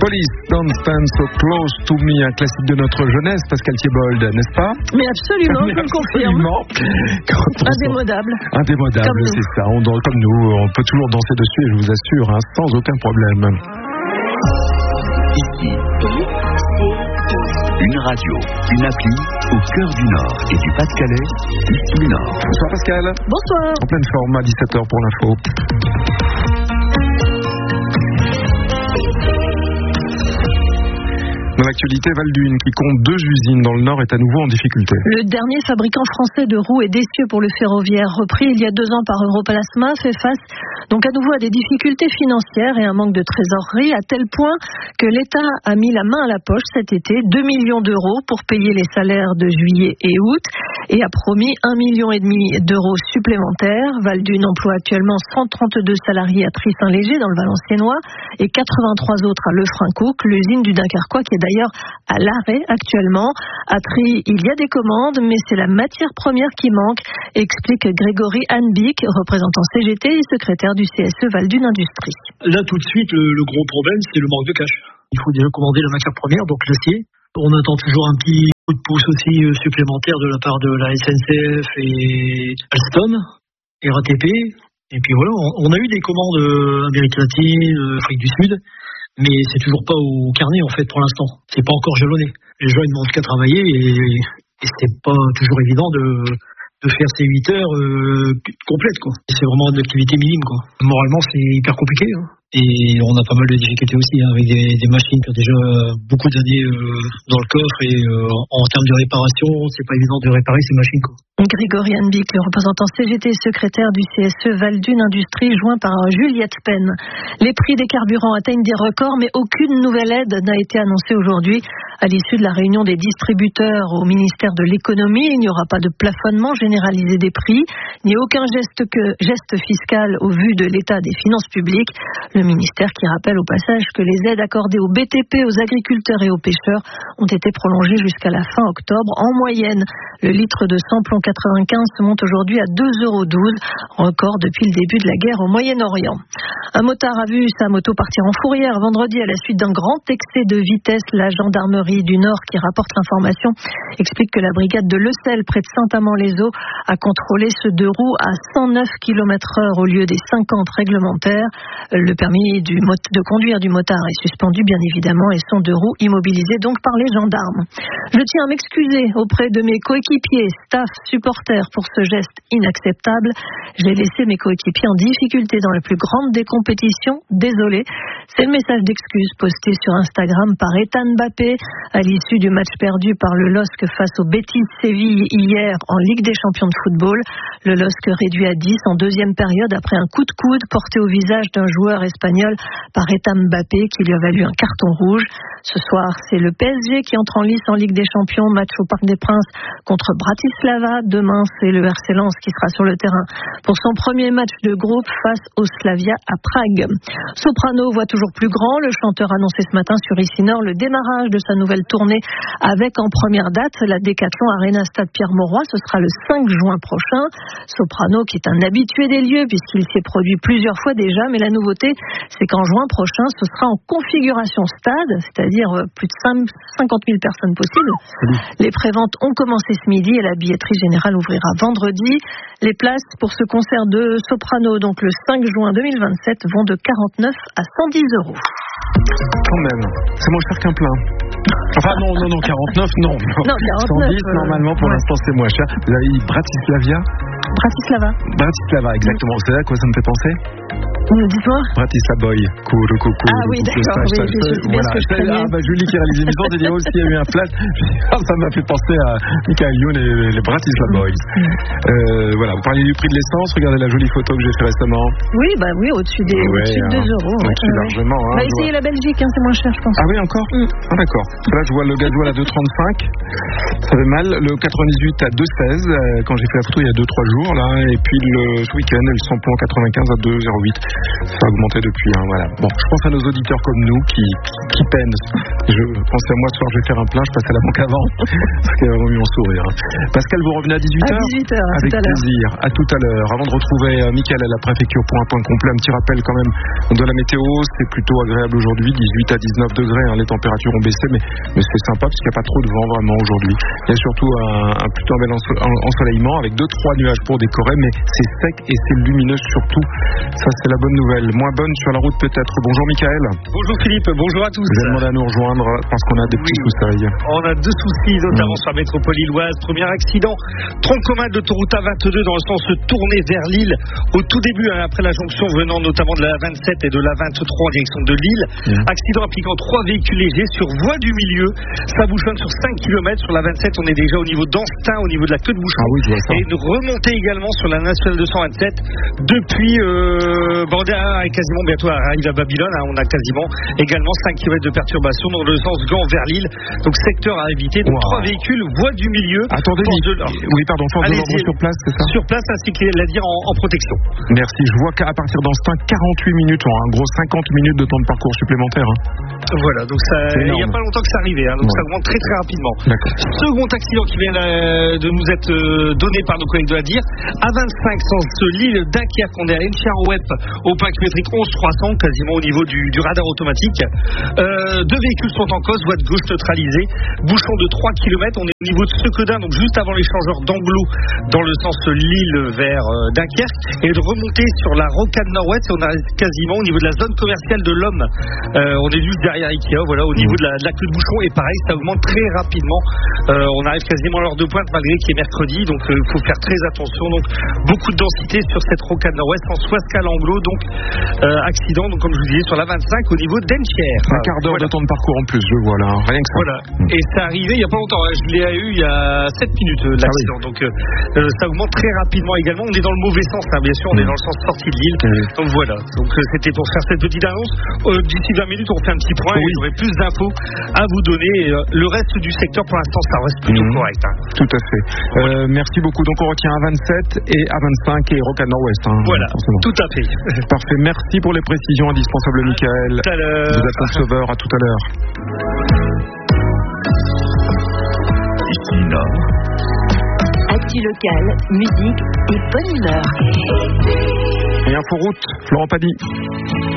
Police, Don't Stand So Close to Me, un classique de notre jeunesse, Pascal Thiebold, n'est-ce pas? Mais absolument, je le confirme. Indémodable. Indémodable, c'est ça. Comme nous, on peut toujours danser dessus, et je vous assure, sans aucun problème. Ici, une radio, une appli au cœur du Nord et du Pas-de-Calais, ici du Nord. Bonsoir Pascal. Bonsoir. En pleine forme à 17h pour l'info. Dans l'actualité, Valdune, qui compte 2 usines dans le Nord, est à nouveau en difficulté. Le dernier fabricant français de roues et d'essieux pour le ferroviaire, repris il y a 2 ans par Europlasma, fait face donc à nouveau à des difficultés financières et un manque de trésorerie, à tel point que l'État a mis la main à la poche cet été, 2 millions d'euros pour payer les salaires de juillet et août, et a promis 1,5 million d'euros supplémentaires. Valdune emploie actuellement 132 salariés à Try-Saint-Léger dans le Valenciennois et 83 autres à Lefrancouc, l'usine du Dunkerquois qui est d'ailleurs à l'arrêt actuellement. À Try, il y a des commandes, mais c'est la matière première qui manque, explique Grégory Hanbic, représentant CGT et secrétaire du CSE Valdune Industrie. Là, tout de suite, le gros problème, c'est le manque de cash. Il faut déjà commander la matière première, donc l'acier. On attend toujours un petit coup de pouce aussi supplémentaire de la part de la SNCF et Alstom, RATP. Et puis voilà, on a eu des commandes Amérique latine, Afrique du Sud, mais c'est toujours pas au carnet en fait pour l'instant. C'est pas encore jalonné. Les gens ils demandent qu'à travailler et c'est pas toujours évident de faire ces 8 heures complètes quoi. C'est vraiment une activité minime quoi. Moralement c'est hyper compliqué hein. Et on a pas mal de difficultés aussi hein, avec des machines qui ont déjà beaucoup d'années dans le coffre et en termes de réparation c'est pas évident de réparer ces machines quoi. Grégory Hanbic, le représentant CGT secrétaire du CSE Valdune Industrie, joint par Juliette Penn. Les prix des carburants atteignent des records, mais aucune nouvelle aide n'a été annoncée aujourd'hui. À l'issue de la réunion des distributeurs au ministère de l'économie, il n'y aura pas de plafonnement généralisé des prix, ni aucun geste fiscal au vu de l'état des finances publiques. Le ministère qui rappelle au passage que les aides accordées aux BTP, aux agriculteurs et aux pêcheurs ont été prolongées jusqu'à la fin octobre. En moyenne, le litre de samplon 95 se monte aujourd'hui à 2,12 €, record depuis le début de la guerre au Moyen-Orient. Un motard a vu sa moto partir en fourrière vendredi à la suite d'un grand excès de vitesse. La gendarmerie du Nord, qui rapporte l'information, explique que la brigade de Lecel, près de Saint-Amand-les-Eaux, a contrôlé ce 2 roues à 109 km/h au lieu des 50 réglementaires. Le permis de conduire du motard est suspendu, bien évidemment, et son 2 roues immobilisé donc par les gendarmes. Je tiens à m'excuser auprès de mes coéquipiers, staff, supporters pour ce geste inacceptable. J'ai laissé mes coéquipiers en difficulté dans la plus grande des compétitions. Désolé. C'est le message d'excuse posté sur Instagram par Ethan Mbappé à l'issue du match perdu par le LOSC face au Betis Séville hier en Ligue des champions de football. Le LOSC réduit à 10 en deuxième période après un coup de coude porté au visage d'un joueur espagnol par Ethan Mbappé qui lui a valu un carton rouge. Ce soir, c'est le PSG qui entre en lice en Ligue des Champions, match au Parc des Princes contre Bratislava. Demain, c'est le RC Lens qui sera sur le terrain pour son premier match de groupe face au Slavia à Prague. Soprano voit toujours plus grand. Le chanteur annonçait ce matin sur Ici Nord le démarrage de sa nouvelle tournée avec en première date la Décathlon Arena Stade Pierre-Mauroy. Ce sera le 5 juin prochain. Soprano qui est un habitué des lieux puisqu'il s'y est produit plusieurs fois déjà, mais la nouveauté, c'est qu'en juin prochain, ce sera en configuration stade, c'est-à-dire plus de 50 000 personnes possibles. Les préventes ont commencé ce midi et la billetterie générale ouvrira vendredi. Les places pour ce concert de Soprano, donc le 5 juin 2027, vont de 49 à 110 €. Quand même, c'est moins cher qu'un plein. Enfin non, 49, non. Non, 49. 110, normalement, pour l'instant, c'est moins cher. Vous avez dit Bratislava, exactement. C'est là à quoi ça me fait penser? Dites-moi. Bratislava. Ah oui, d'accord. Julie qui réalise l'émission, j'ai dit s'il y a eu un flash. Ça m'a fait penser à Michael Youn et les Bratislava Boys. Voilà, vous parliez du prix de l'essence. Regardez la jolie photo que j'ai fait récemment. Oui, au-dessus de 2 €. Au-dessus largement. Essayez la Belgique, c'est moins cher, je pense. Ah oui, encore Ah d'accord. Là, je vois le gasoil à 2,35. Ça fait mal. Le 98 à 2,16. Quand j'ai fait la photo il y a 2-3 jours, là. Et puis ce week-end, le samplon 95 à 2,08. Ça a augmenté depuis, voilà. Bon, je pense à nos auditeurs comme nous qui peinent. Je pensais à moi ce soir, je vais faire un plein, je passais à la banque avant, parce qu'il y a vraiment eu un sourire. Pascal, vous revenez à 18h? À 18h, avec plaisir. À tout à l'heure. Avant de retrouver Mickaël à la préfecture pour un point complet, un petit rappel quand même de la météo. C'est plutôt agréable aujourd'hui, 18 à 19 degrés. Les températures ont baissé, mais c'est sympa parce qu'il n'y a pas trop de vent vraiment aujourd'hui. Il y a surtout plutôt un bel ensoleillement avec 2-3 nuages pour décorer, mais c'est sec et c'est lumineux surtout. Ça, c'est la bonne nouvelle. Moins bonne sur la route peut-être. Bonjour Mickaël. Bonjour Philippe, bonjour à tous. Vous avez demandé à nous rejoindre parce qu'on a des petits soucis. On a 2 soucis, notamment sur la métropole lilloise. Premier accident, tronc commun de l'autoroute A22 dans le sens tourné vers Lille. Au tout début, après la jonction venant notamment de la 27 et de la 23 en direction de Lille. Accident impliquant 3 véhicules légers sur voie du milieu. Ça bouchonne sur 5 km. Sur la 27, on est déjà au niveau d'Anstin, au niveau de la queue de bouchon. Ah oui, je vois ça. Et une remontée également sur la nationale 227 depuis Bandéa et quasiment bientôt arrive à Babylone. On a quasiment également 5 km de perturbation dans le sens Gand vers Lille. Donc secteur à éviter. Donc 3 véhicules, voie du milieu. Attendez, oui, pardon, force de l'ordre sur place, c'est ça? Sur place, ainsi qu'il l'a dit en protection. Merci. Je vois qu'à partir d'Anstin, 48 minutes, en gros 50 minutes de temps de parcours supplémentaire. Voilà, donc il n'y a pas longtemps que c'est arrivé, donc ça augmente très très rapidement. Second accident qui vient de nous être donné par nos collègues de la DIR, A25 sens Lille Dunkerque, on est à Enchères-Wep au point kilométrique 11 300, quasiment au niveau du radar automatique. 2 véhicules sont en cause, voie de gauche neutralisée, bouchon de 3 km, on est au niveau de Sequedin, donc juste avant l'échangeur d'Anglo dans le sens Lille vers Dunkerque, et de remonter sur la rocade nord-ouest, on arrive quasiment au niveau de la zone commerciale de l'Homme. On est juste derrière Ikea, voilà, au niveau de la queue de bouchon, et pareil, ça augmente très rapidement. On arrive quasiment à l'heure de pointe malgré qu'il est mercredi, donc il faut faire très attention. Donc beaucoup de densité sur cette rocade nord-ouest en Soiscal-Anglo, donc accident, donc comme je vous disais, sur la 25 au niveau d'Enchères. Un quart d'heure de temps de parcours en plus, je vois là, rien que ça. Voilà, et c'est arrivé il n'y a pas longtemps, je l'ai eu il y a 7 minutes l'accident, donc ça augmente très rapidement également. On est dans le mauvais sens, bien sûr, on est dans le sens sortie de Lille, donc voilà, donc c'était pour faire cette petite annonce. D'ici 20 minutes on fait un petit point et j'aurai plus d'infos à vous donner. Le reste du secteur pour l'instant ça reste plutôt correct. Tout à fait. Merci beaucoup. Donc on retient A27 et A25 et Rocade Nord-Ouest. Voilà, tout à fait. Parfait. Merci pour les précisions indispensables, Mickaël. Tout à l'heure. Vous êtes un sauveur. À tout à l'heure. Ici Nord. Actu locale, musique et bonne humeur. Et info route, Florent Padi.